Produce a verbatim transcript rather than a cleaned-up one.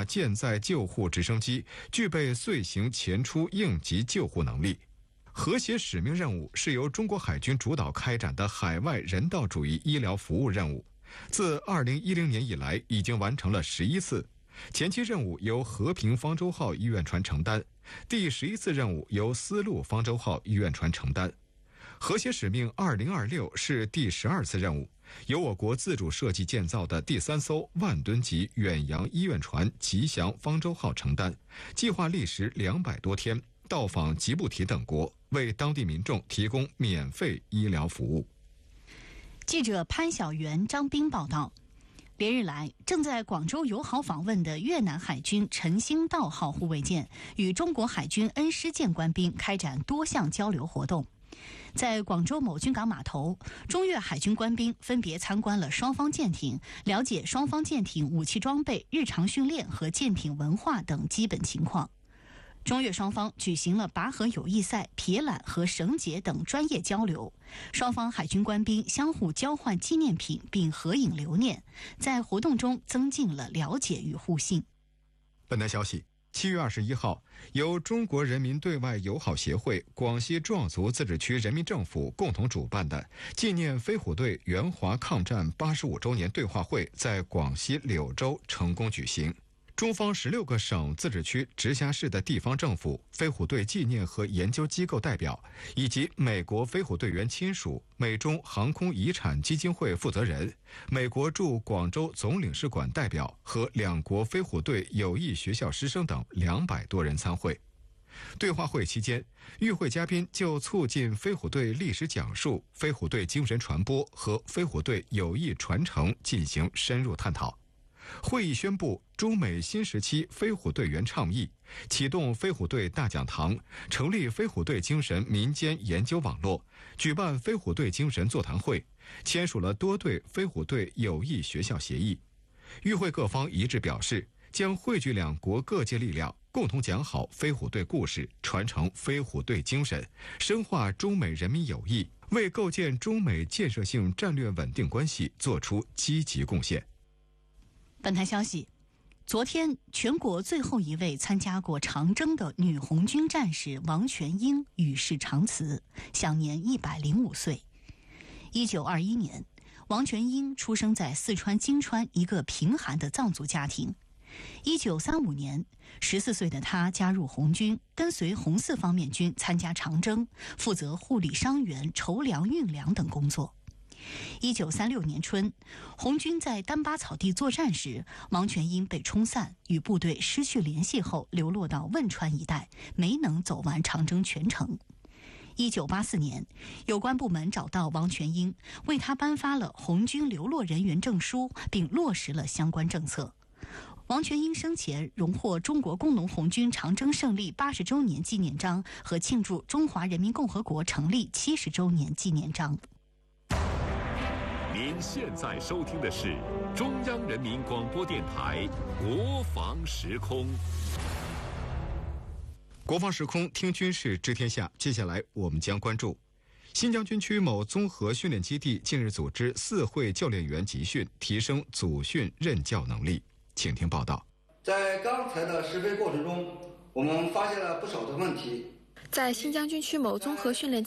舰载救护直升机，具备遂行前出应急救护能力。和谐使命任务是由中国海军主导开展的海外人道主义医疗服务任务，自二零一零年以来已经完成了十一次。前期任务由和平方舟号医院船承担，第十一次任务由丝路方舟号医院船承担。和谐使命二零二六是第十二次任务，由我国自主设计建造的第三艘万吨级远洋医院船吉祥方舟号承担，计划历时两百多天，到访吉布提等国，为当地民众提供免费医疗服务。 记者潘晓元、张斌报道。连日来，正在广州友好访问的越南海军陈兴道号护卫舰与中国海军恩施舰官兵开展多项交流活动。在广州某军港码头，中越海军官兵分别参观了双方舰艇，了解双方舰艇武器装备、日常训练和舰艇文化等基本情况。中越双方举行了拔河友谊赛、撇缆和绳结等专业交流，双方海军官兵相互交换纪念品并合影留念，在活动中增进了了解与互信。 本台消息，七月二十一号，由中国人民对外友好协会、广西壮族自治区人民政府共同主办的纪念飞虎队援华抗战八十五周年对话会在广西柳州成功举行。中方十六个省、自治区、直辖市的地方政府、飞虎队纪念和研究机构代表，以及美国飞虎队员亲属、美中航空遗产基金会负责人、美国驻广州总领事馆代表和两国飞虎队友谊学校师生等两百多人参会。对话会期间，与会嘉宾就促进飞虎队历史讲述、飞虎队精神传播和飞虎队友谊传承进行深入探讨。会议宣布中美新时期飞虎队员倡议，启动飞虎队大讲堂，成立飞虎队精神民间研究网络，举办飞虎队精神座谈会，签署了多对飞虎队友谊学校协议。与会各方一致表示，将汇聚两国各界力量，共同讲好飞虎队故事，传承飞虎队精神，深化中美人民友谊，为构建中美建设性战略稳定关系做出积极贡献。 本台消息，昨天全国最后一位参加过长征的女红军战士王全英与世长辞，享年一百零五岁。一九二一年，王全英出生在四川金川一个贫寒的藏族家庭。一九三五年，十四岁的他加入红军，跟随红四方面军参加长征，负责护理伤员、筹粮运粮等工作。一九三六年春，红军在丹巴草地作战时，王全英被冲散，与部队失去联系后流落到汶川一带，没能走完长征全程。一九八四年，有关部门找到王全英，为他颁发了红军流落人员证书，并落实了相关政策。王全英生前荣获中国工农红军长征胜利八十周年纪念章和庆祝中华人民共和国成立七十周年纪念章。 您现在收听的是中央人民广播电台国防时空。 国防时空听军事知天下，接下来我们将关注新疆军区某综合训练基地近日组织四会教练员集训，提升组训任教能力。请听报道。 在刚才的试飞过程中，我们发现了不少的问题。 在新疆军区某综合训练